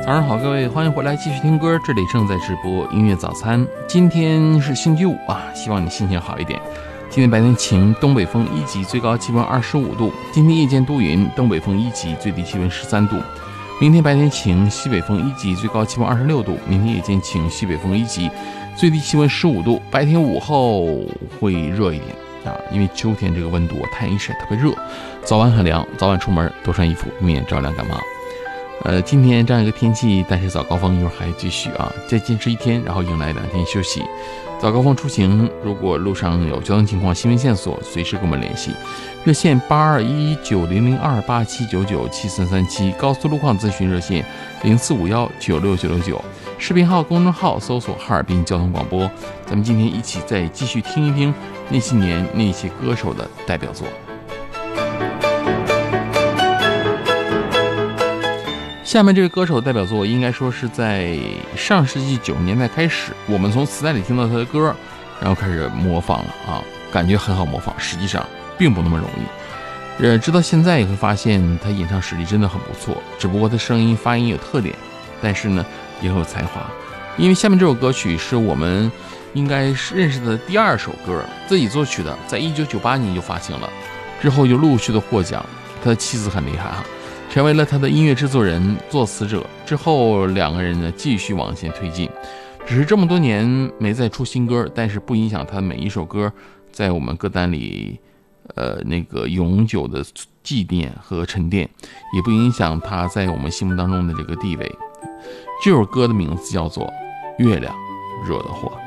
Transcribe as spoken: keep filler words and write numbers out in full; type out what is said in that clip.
早上好，各位，欢迎回来继续听歌，这里正在直播音乐早餐。今天是星期五啊，希望你心情好一点。今天白天晴，东北风一级，最高气温二十五度。今天夜间多云，东北风一级，最低气温十三度。明天白天晴，西北风一级，最高气温二十六度。明天夜间晴，西北风一级，最低气温十五度。白天午后会热一点啊，因为秋天这个温度太阳一晒特别热，早晚很凉，早晚出门多穿衣服，避免着凉感冒。呃，今天这样一个天气，但是早高峰一会儿还继续啊，再坚持一天，然后迎来两天休息。早高峰出行，如果路上有交通情况、新闻线索，随时跟我们联系。热线八二一九零零二八七九九七三三七，高速路况咨询热线零四五幺九六九六九，视频号、公众号搜索哈尔滨交通广播。咱们今天一起再继续听一听那些年那些歌手的代表作。下面这个歌手代表作应该说是在上世纪九十年代开始，我们从磁带里听到他的歌，然后开始模仿了啊，感觉很好模仿，实际上并不那么容易。呃，直到现在也会发现他演唱实力真的很不错，只不过他声音发音有特点，但是呢也很有才华。因为下面这首歌曲是我们应该是认识的第二首歌，自己作曲的，在一九九八年就发行了，之后就陆续的获奖。他的妻子很厉害啊，成为了他的音乐制作人、作词者。之后两个人呢继续往前推进，只是这么多年没再出新歌，但是不影响他每一首歌在我们歌单里呃那个永久的纪念和沉淀，也不影响他在我们心目当中的这个地位。这首歌的名字叫做《月亮惹的祸》。